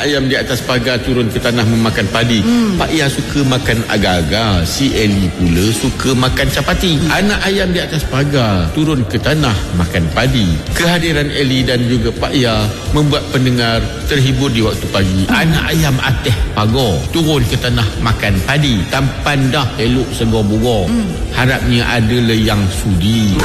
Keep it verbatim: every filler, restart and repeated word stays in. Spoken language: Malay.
ayam di atas pagar turun ke tanah memakan padi. hmm. Pak Yah suka makan agar-agar, si Eli pula suka makan capati. hmm. Anak ayam di atas pagar turun ke tanah makan padi. Kehadiran Eli dan juga Pak Yah membuat pendengar terhibur di waktu pagi. hmm. Anak ayam atas pagar turun ke tanah makan padi. Tampan dah elok segar bugar. hmm. Harapnya adalah yang sudi.